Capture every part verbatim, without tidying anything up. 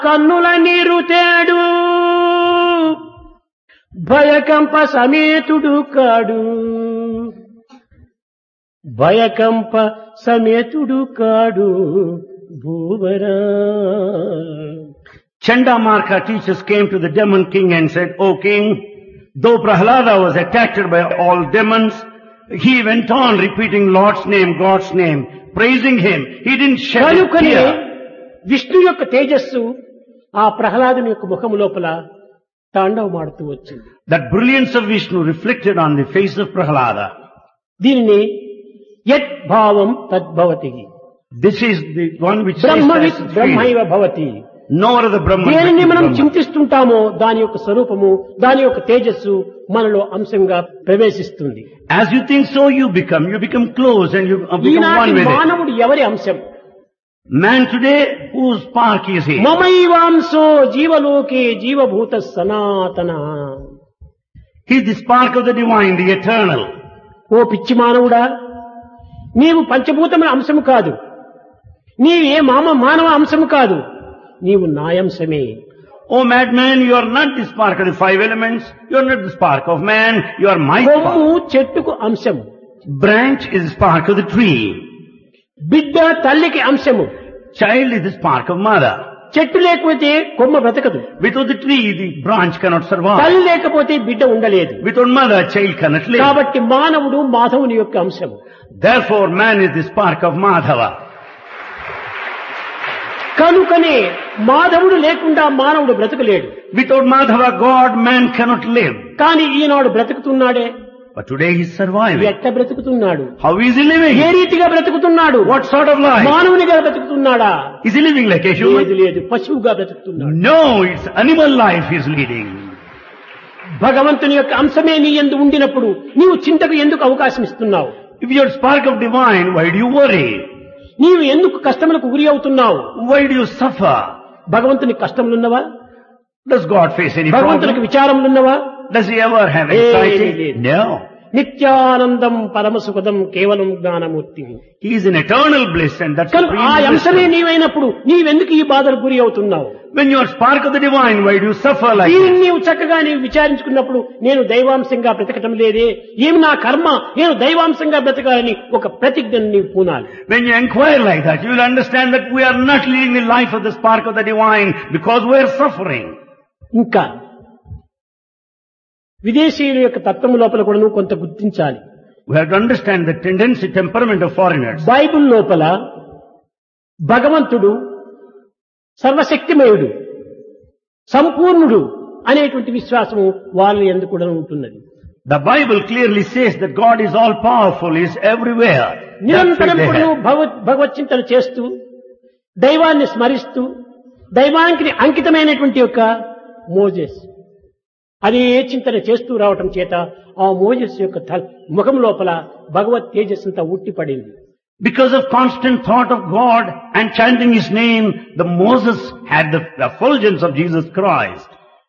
కన్నుల నీరు తేడు భయకంప సమేతుడు కాడు భయకంప సమేతుడు కాడు భూవరా. Chandamarka teachers came to the demon king and said, O king, though Prahlada was attacked by all demons, he went on repeating Lord's name, God's name, praising him. He didn't shed a కనుకనే tear. Vishnu యొక్క తేజస్సు ఆ ప్రహ్లాదుని యొక్క ముఖము లోపల తాండవమాడుతూ వచ్చింది. That brilliance of Vishnu reflected on the face of Prahlada. దీనిని యత్ భావం తద్భవతి, This is the one which says బ్రహ్మవిత్ that బ్రహ్మైవ Bhavati. no other Brahman. but దేనిని మనం Brahman. చింతిస్తుంటామో దాని యొక్క స్వరూపము, దాని యొక్క తేజస్సు మనలో అంశంగా ప్రవేశిస్తుంది. As you think, so you become. You become close and you uh, become one ఈనాటి with it. మానవుడు ఎవరి అంశం? Man today, whose spark is he? మమైవాంశో జీవలోకే జీవభూత సనాతన. He is the spark of the divine, the eternal. ఓ పిచ్చి మానవుడా, నీవు పంచభూతముల అంశము కాదు, నీవే మామ మానవ అంశము కాదు, నీవు నాయంశమే. Oh madman, you are not the spark of the five elements. You are not the spark of man. You are my Kommu spark. చెట్టుకు అంశం, Branch is the spark of the tree. బిడ్డ తల్లికి అంశము. Child is the spark of mother. చెట్టు లేకపోతే కొమ్మ బ్రతకదు, Without the tree, the branch cannot survive. తల్లి లేకపోతే బిడ్డ ఉండలేదు. Without mother, child cannot live. కాబట్టి మానవుడు మాధవుని యొక్క అంశము. Therefore, man is the spark of Madhava. కనుకనే మాధవుడు లేకుండా మానవుడు బ్రతకలేడు. Without Madhava, God, man cannot live. కానీ ఈనాడు బ్రతుకుతున్నాడే. But today he is surviving. ఎట్ట బ్రతుకుతున్నాడు? How is he living? ఏ రీతిగా బ్రతుకుతున్నాడు? What sort of life? మానవునిగా బ్రతుకుతున్నాడా? Is he living like a లేదు human? లేదు, పశువుగా బ్రతుకుతున్నాడు. No, it's animal life he is leading. భగవంతుని యొక్క అంశమే నీ యందు ఉండినప్పుడు నీవు చింతకు ఎందుకు అవకాశం ఇస్తున్నావు? If you are spark of divine, why do you worry? నీవు ఎందుకు కష్టములకు గురి అవుతున్నావు? Why do you suffer? భగవంతుని కష్టములున్నవా? Does God face any భగవంతునికి problem? విచారములున్నవా? Does he ever have Hey, anxiety? hey, hey. No. నిత్యానందం పరమసుఖదం కేవలం Gnanamurthy. He is in eternal bliss and that's కనుక ఆ supreme అంశమే wisdom. నీవైనప్పుడు నీవెందుకు ఈ బాధలకు గురి అవుతున్నావు? When you are spark of the divine, why do you suffer like దీన్ని this? నీవు చక్కగా నీవు విచారించుకున్నప్పుడు నేను దైవాంశంగా బ్రతకటం లేదే, ఏమి నా కర్మ, నేను దైవాంశంగా బ్రతకాలని ఒక ప్రతిజ్ఞను నీవు పూనాలి. When you inquire like that, you will understand that we are not leading the life of the spark of the divine because we are suffering. ఇంకా విదేశీయుల యొక్క తత్వము లోపల కూడా నువ్వు కొంత గుర్తించాలి. We have to understand the tendency, temperament of foreigners. Bible లోపల భగవంతుడు సర్వశక్తిమయుడు, సంపూర్ణుడు అనేటువంటి విశ్వాసము వాళ్ళ యందు కూడా ఉంటున్నది. The Bible clearly says that God is all powerful, is everywhere. That's నిరంతరం what they కూడా have. నువ్వు భగవత్ భగవచ్చింతన చేస్తూ దైవాన్ని స్మరిస్తూ దైవానికి అంకితమైనటువంటి యొక్క మోజెస్ అదే చింతన చేస్తూ రావటం చేత ఆ మోజెస్ యొక్క తల- ముఖం లోపల భగవత్ తేజస్సంతా ఉట్టిపడింది. Because of constant thought of God and chanting His name, the Moses had the effulgence of Jesus Christ.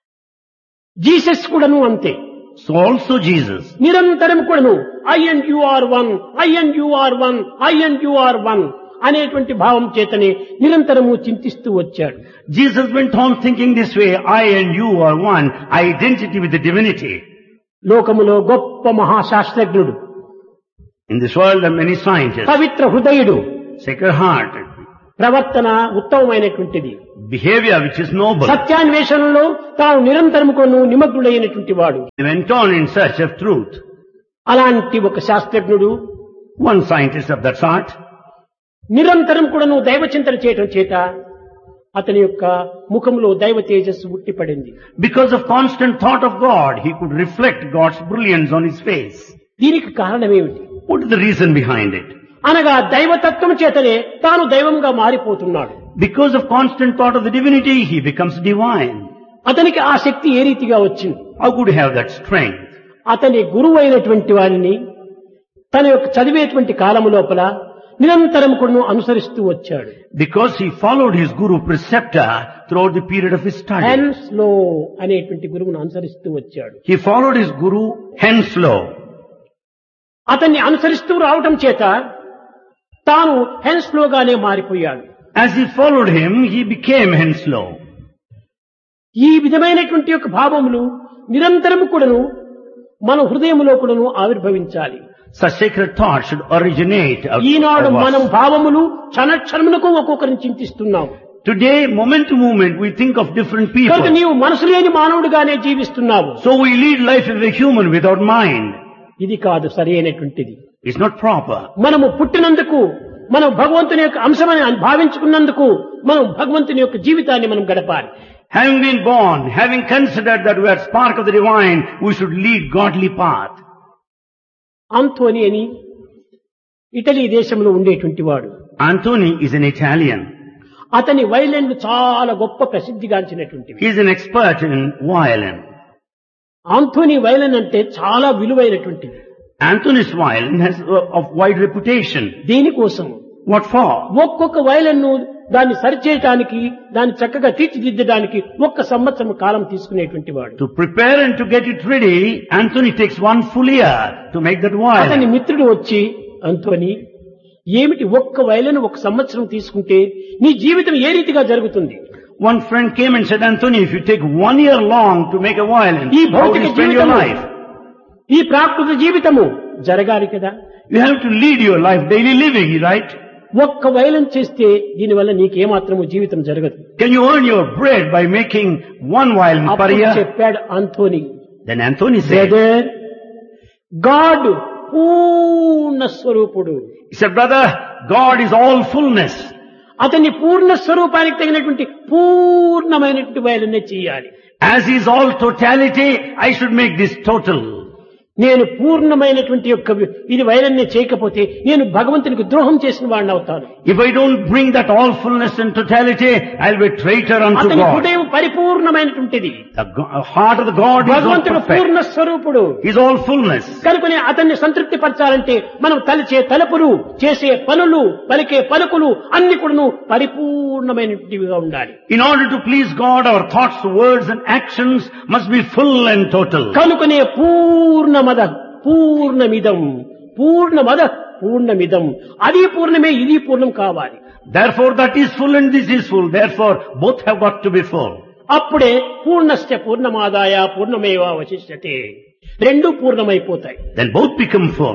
Jesus కూడాను అంతే. So also Jesus. నిరంతరం కూడాను I and you are one, I and you are one, I and you are one అనేటువంటి భావం చేతనే నిరంతరము చింతిస్తూ వచ్చాడు. Jesus went on thinking this way, I and you are one, identity with the divinity. లోకములో గొప్ప మహాశాస్త్రజ్ఞుడు, In this world there are many scientists, Pavitra హృదయుడు, sacred hearted, ప్రవర్తన ఉత్తమమైనటువంటిది, behavior which is noble. సత్యాన్వేషణలో తాను నిరంతరము కొను నిమగ్నుడైనటువంటి వాడు. He went on in search of truth. అలాంటి ఒక శాస్త్రజ్ఞుడు One scientist of that sort, నిరంతరం కూడా నువ్వు దైవ చింతన చేయటం చేత అతని యొక్క ముఖంలో దైవ తేజస్సు ఉట్టిపడింది. because of constant thought of God, he could reflect God's brilliance on his face. దీనికి కారణం ఏమిటి? What is the reason behind it? అనగా దైవతత్వం చేతనే తాను దైవంగా మారిపోతున్నాడు. Because of constant thought of the divinity, he becomes divine. అతనికి ఆ శక్తి ఏ రీతిగా వచ్చింది? How could he have that strength? అతని గురువు అయినటువంటి వారిని తన యొక్క చదివేటువంటి కాలము లోపల నిరంతరం కూడా అనుసరిస్తూ వచ్చాడు. Because he followed his guru preceptor throughout the period of his study. హెన్స్లో అనేటువంటి గురువును అనుసరిస్తూ వచ్చాడు. He followed his guru Henslow. అతన్ని అనుసరిస్తూ రావటం చేత తాను హెన్స్లోగానే మారిపోయాడు. As he followed him, he became Henslow. ఈ విధమైనటువంటి యొక్క భావములు నిరంతరము కూడాను మన హృదయములో కూడాను ఆవిర్భవించాలి. Such sacred thoughts should originate out Eenadu of మనం us. భావములు క్షణక్షణమునకు ఒక్కొక్కరిని చింతిస్తున్నాం. Today, moment to moment, we think of different కనుక people. నీవు మనసు లేని మానవుడిగానే జీవిస్తున్నావు. So we lead life as a human without mind. ఇది కాదు సరి అయినటువంటిది. It's not proper. మనము పుట్టినందుకు మనం భగవంతుని యొక్క అంశమని భావించుకున్నందుకు మనం భగవంతుని యొక్క జీవితాన్ని మనం గడపాలి. Having been born, having considered that we are spark of the divine, we should lead godly path. Anthony అని ఇటలీ దేశంలో ఉండేటువంటి వాడు. Antony is an Italian. అతని వైలెన్లు చాలా గొప్ప ప్రసిద్ధిగాంచినటువంటివి. He is an expert in violin. Anthony violin అంటే చాలా విలువైనటువంటిది. Antony's violin has uh, of wide reputation. దీనికోసం What for? ఒక్కొక్క వైలెన్ను దాన్ని సరిచేయటానికి దాన్ని చక్కగా తీర్చిదిద్దడానికి ఒక్క సంవత్సరం కాలం తీసుకునేటువంటి వాడు. To prepare and to get it ready, Antony takes one full year to make that అతని violin. మిత్రుడు వచ్చి ఆంథోనీ ఏమిటి ఒక్క వైలెన్ ఒక సంవత్సరం తీసుకుంటే నీ జీవితం ఏ రీతిగా జరుగుతుంది? One friend came and said, Antony, if you take one year long to make a violin, ఈ how do భౌతిక you spend your జీవితము life? ఈ ప్రాకృత జీవితము జరగాలి కదా. You have to lead your life, daily living, right? ఒక్క violin చేస్తే దీనివల్ల నీకేమాత్రము జీవితం జరగదు. Can you earn your bread by making one violin per అప్పుడు year? చెప్పాడు Anthony, Then Antony said, brother God పూర్ణ స్వరూపుడు. he said, brother, God is all fullness. అతని పూర్ణ స్వరూపానికి తగినటువంటి పూర్ణమైనటువంటి వైలెన్నే చేయాలి. As he is all totality, I should make this total. నేను పూర్ణమైనటువంటి యొక్క ఇది వైలెన్నే చేయకపోతే నేను భగవంతునికి ద్రోహం చేసిన వాడిని అవుతాను. If I don't bring that all fullness and totality, I'll be a traitor unto అతని God. హృదయం పరిపూర్ణమైనటువంటిది. The go- heart of the God is all భగవంతుడు పూర్ణ perfect. స్వరూపుడు. He's all fullness. కనుకనే అతన్ని సంతృప్తి పరచాలంటే మనం తలచే తలుపులు, చేసే పనులు, పలికే పలుకులు అన్ని కూడాను పరిపూర్ణమైనటువంటివిగా ఉండాలి. In order to please God, our thoughts, words and actions must be full and total. కనుకనే పూర్ణమద పూర్ణమిదం పూర్ణమద పూర్ణమిదం అది పూర్ణమే ఇది పూర్ణం కావాలి. Therefore that is full and this is full. Therefore both have got to be full. అప్పుడే పూర్ణస్య పూర్ణమాదాయ పూర్ణమేవ అవశిష్యతే రెండు పూర్ణమైపోతాయి. Then both become full.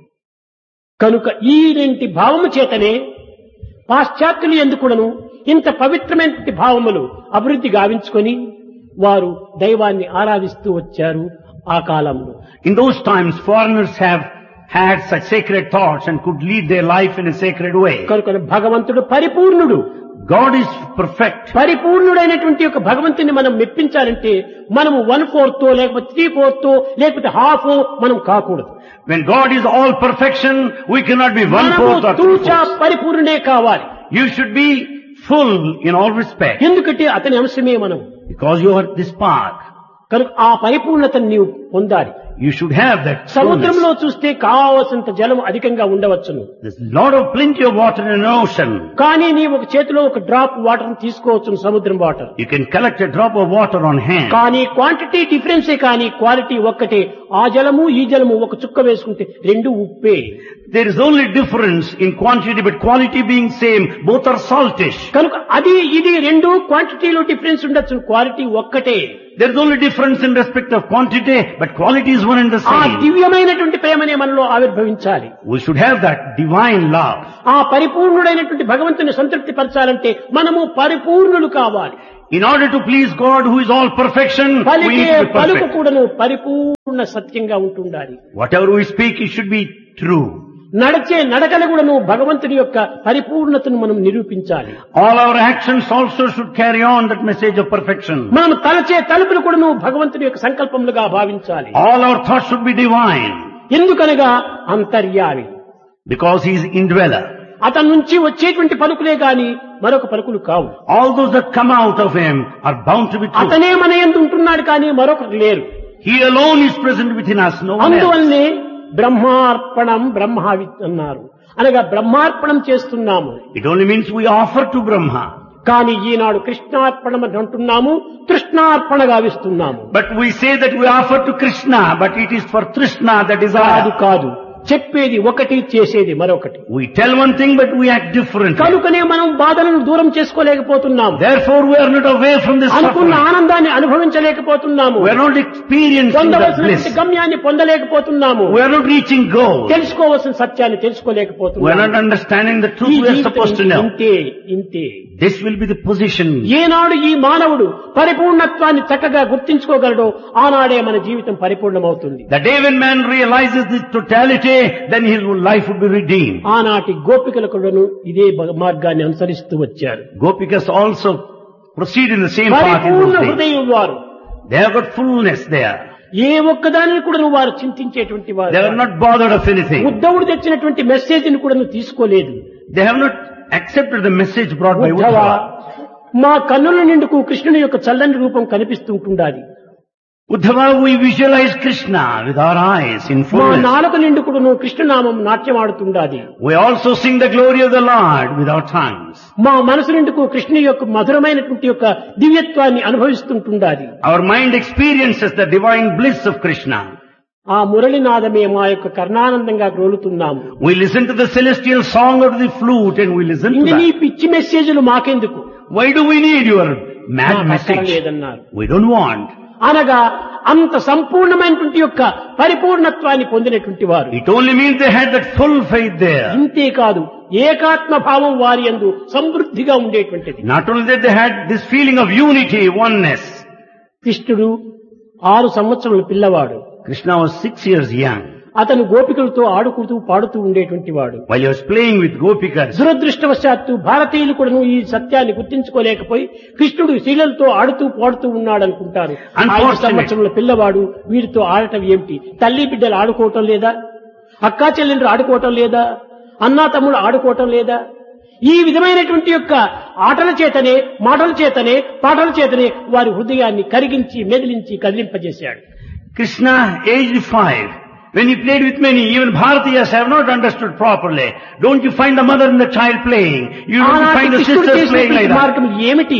కనుక ఈ రెంటి భావము చేతనే పాశ్చాత్యులు ఎందుకుడను ఇంత పవిత్రమైనటువంటి భావములు అభివృద్ధి గావించుకొని వారు దైవాన్ని ఆరాధిస్తూ వచ్చారు ఆ కాలంలో. In those times foreigners have had such sacred thoughts and could lead their life in a sacred way. కనుక భగవంతుడు పరిపూర్ణుడు. God is perfect. పరిపూర్ణుడైనటువంటి యొక్క భగవంతుని మనం మెప్పించాలంటే మనము వన్ ఫోర్త్ లేకపోతే త్రీ ఫోర్త్ లేకపోతే హాఫ్ మనం కాకూడదు. When God is all perfection, we cannot be one మనము fourth or three తూచా fourths. పరిపూర్ణుడే కావాలి. You should be full in all respect. ఎందుకంటే అతని అంశమే మనం. Because you are this spark. కనుక ఆ పరిపూర్ణతను నీవు పొందాలి. You should have that fullness. సముద్రంలో చూస్తే కావలసినంత జలం అధికంగా ఉండవచ్చును. There's a lot of plenty of water in an ocean. కానీ నీవు ఒక చేతిలో ఒక డ్రాప్ వాటర్ తీసుకోవచ్చును, సముద్రం water. You can collect a drop of water on hand. కానీ క్వాంటిటీ డిఫరెన్సే కానీ క్వాలిటీ ఒక్కటే. ఆ జలము ఈ జలము ఒక చుక్క వేసుకుంటే రెండు ఉప్పే. There is only difference in quantity, but quality being same, both are saltish. కనుక అది ఇది రెండు క్వాంటిటీలో డిఫరెన్స్ ఉండొచ్చు, క్వాలిటీ ఒక్కటే. There is only difference in respect of quantity, but quality is one and the ఆ same. దివ్యమైనటువంటి ప్రేమనే మనలో ఆవిర్భవించాలి. We should have that divine love. ఆ పరిపూర్ణుడైనటువంటి భగవంతుని సంతృప్తి పరచాలంటే మనము పరిపూర్ణులు కావాలి. In order to please God, who is all perfection, we పలికే need to be పలుకు perfect. కూడాను పరిపూర్ణ సత్యంగా ఉంటుండాలి. Whatever we speak, it should be true. నడిచే నడకలు కూడాను భగవంతుని యొక్క పరిపూర్ణతను మనం నిరూపించాలి. All our actions also should carry on that message of perfection. మనం తలచే తలుపులు కూడాను భగవంతుని యొక్క సంకల్పములుగా భావించాలి. All our thoughts should be divine. ఎందుకనగా అంతర్యామి. Because he is indweller. అతని నుంచి వచ్చేటువంటి పలుకులే గాని మరొక పలుకులు కావు. All those that come out of him are bound to be true. అతనే మన యందు ఉంటున్నాడు కానీ మరొకరు లేరు. He alone is present within us, no one else. అందువల్లనే బ్రహ్మార్పణం బ్రహ్మావి అన్నారు. అనగా బ్రహ్మార్పణం చేస్తున్నాము. It only means we offer to Brahma. కానీ ఈనాడు కృష్ణార్పణం అని అంటున్నాము, తృష్ణార్పణ గావిస్తున్నాము. But we say that we offer to Krishna, but it is for Trishna, that కాదు desire. కాదు చెప్పేది ఒకటి, చేసేది మరొకటి. We tell one thing but we act differently. కనుకనే మనం బాధలను దూరం చేసుకోలేకపోతున్నాం. Therefore we are not away from this అనుకున్న suffering. ఆనందాన్ని అనుభవించలేకపోతున్నాము. We are not experiencing the పొందవలసిన bliss. గమ్యాన్ని పొందలేకపోతున్నాము. We are not reaching goal. తెలుసుకోవలసిన సత్యాన్ని We are తెలుసుకోలేకపోతున్నాము. not understanding the ఈ truth we are జీవితం supposed to know. ఇంతే ఇంతే. This will be the position. ఏనాడు ఈ మానవుడు పరిపూర్ణత్వాన్ని చక్కగా గుర్తించుకోగలడో ఆనాడే మన జీవితం పరిపూర్ణమవుతుంది. The day when man realizes this totality, then his life will be redeemed. ఆనాటి గోపికలు కూడాను ఇదే మార్గాన్ని అనుసరిస్తూ వచ్చారు. Gopikas also proceed in the same path in పరిపూర్ణ those days. హృదయం వారు. They have got fullness there. ఏ ఒక్కదానిని కూడా వారు చింతించేటువంటి వారు. They are not bothered of anything. ఉద్ధవుడు తెచ్చినటువంటి మెసేజ్ ని కూడా తీసుకోలేదు. They have not accepted the message brought by Uddhava, Uddhava. మా కన్నుల నిండుకు కృష్ణుని యొక్క చల్లని రూపం కనిపిస్తుంటుండాలి. Uddhava, we visualize Krishna with our eyes in మా fullness. నాలుక నిండుకుడు కృష్ణనామం నాట్యమాడుతుండాలి. We also sing the glory of the Lord with our tongues. మా మనసు నిండుకు కృష్ణుని యొక్క మధురమైనటువంటి యొక్క దివ్యత్వాన్ని అనుభవిస్తుంటుండాలి. Our mind experiences the divine bliss of Krishna. ఆ మురళినాదమే మా యొక్క కర్ణానందంగా గ్రోలుతున్నాము. We listen to the celestial song of the flute and we listen to ఇంక నీ that. పిచ్చి మెసేజ్లు మాకెందుకు Why do we need your mad మాకు అక్కర message? లేదన్నారు. We don't want. అనగా అంత సంపూర్ణమైనటువంటి యొక్క పరిపూర్ణత్వాన్ని పొందినటువంటి వారు. It only means they had that full faith there. ఇంతే కాదు, ఏకాత్మ భావం వారి యందు సమృద్ధిగా ఉండేటువంటిది. Not only that, they had this feeling of unity, oneness. కృష్ణుడు ఆరు సంవత్సరముల పిల్లవాడు. Krishna was six years young. అతను గోపికలతో ఆడుకుంటూ పాడుతూ ఉండేటువంటి వాడు. While he was playing with Gopikas, దురదృష్టవశాత్తు భారతీయులు కూడా ఈ సత్యాన్ని గుర్తించుకోలేకపోయి కృష్ణుడు శీలలతో ఆడుతూ పాడుతూ ఉన్నాడు అనుకుంటారు. ఐదు సంవత్సరముల పిల్లవాడు వీరితో ఆడటం ఏమిటి? తల్లి బిడ్డలు ఆడుకోవటం లేదా? అక్కా చెల్లెళ్ళు ఆడుకోవటం లేదా? అన్నా తమ్ముడు ఆడుకోవటం లేదా? ఈ విధమైనటువంటి యొక్క ఆటల చేతనే, మాటల చేతనే, పాటల చేతనే వారి హృదయాన్ని కరిగించి మెదిలించి కదిలింపజేశాడు. Krishna, aged five, when he played with many, even Bharatiyas have not understood properly. Don't you find the mother and the child playing? You don't ఆనాటి find the కృష్ణుడు sisters playing చేసినటువంటి like that. మార్గం ఏమిటి?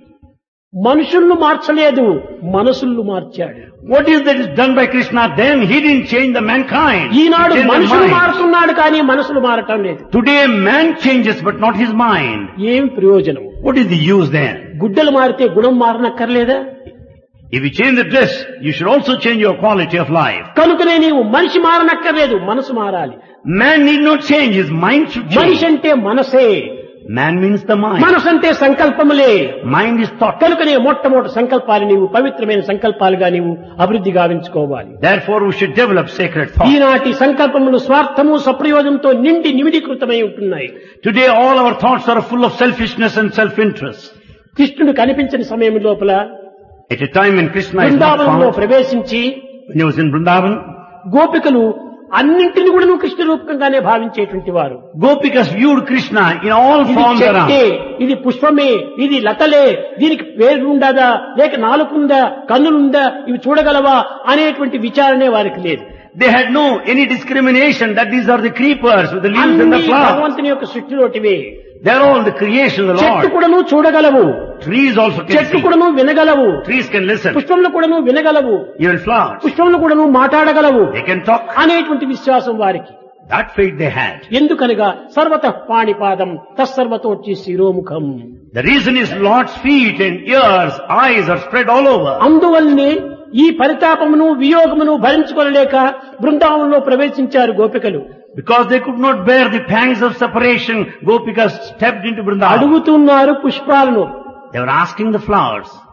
మనుషులను మార్చలేదు, మనసులను మార్చాడు. What is that is done by Krishna then? He didn't change the mankind. He Eenadu changed the మనుషులు mind. మారుతున్నాడు కానీ మనసులు మారటం లేదు. Today man changes but not his mind. ఏం ప్రయోజనం? What is the use then? గుడ్డలు మారితే గుణం మారనక్కర్లేదా? If you change the dress, you should also change your quality of life. కనుకనే నీవు మనిషి మారనక్కర్లేదు, మనసు మారాలి. Man need not change, his mind should మనిషి change. అంటే మనసే. Man means the mind. మనసు అంటే సంకల్పములే. Mind is thought. కనుకనే మొట్టమొదటి సంకల్పాలు నీవు పవిత్రమైన సంకల్పాలుగా నీవు అభివృద్ధి గావించుకోవాలి. Therefore we should develop sacred thought. ఈనాటి సంకల్పములు స్వార్థము సప్రయోజనంతో నిండి నిమిడీకృతమై ఉంటున్నాయి. Today all our thoughts are full of selfishness and self-interest. కృష్ణుడు కనిపించిన సమయం లోపల At a time when Krishna is not బృందావనంలో found, ప్రవేశించి when he was in Vrindavan, గోపికలు అన్నింటిని కూడా కృష్ణ రూపకంగానే భావించేటువంటి వారు. Gopikas viewed Krishna in all ఇది forms చెట్టే, around. ఇది పుష్పమే, ఇది లతలే, దీనికి పేరు ఉండదా, లేక నాలుగుందా, కన్నులుందా, ఇవి చూడగలవా అనేటువంటి విచారణే వారికి లేదు. They had no any discrimination that these are the creepers with the leaves and అన్ని the flowers. భగవంతుని యొక్క సృష్టిలోటివే. They are all the creation of the చెట్టు Lord. కూడాను చూడగలవు, Trees also can చెట్టు see. కూడాను వినగలవు, Trees can listen. పుష్పములు కూడాను వినగలవు, Even flowers. పుష్పములు కూడాను మాట్లాడగలవు They can talk. అనేటువంటి విశ్వాసం వారికి. That faith they had. ఎందుకనగా సర్వతః పాణిపాదం తస్సర్వతోచ్చి శిరోముఖం. The reason is Lord's feet and ears, eyes are spread all over. అందువల్లనే ఈ పరితాపమును వియోగమును భరించుకోలేక బృందావనంలో ప్రవేశించారు గోపికలు. Because they could not bear the pangs of separation, Gopikas stepped into Vrindavan. అడుగుతున్నారు పుష్పాలను. They were asking the flowers.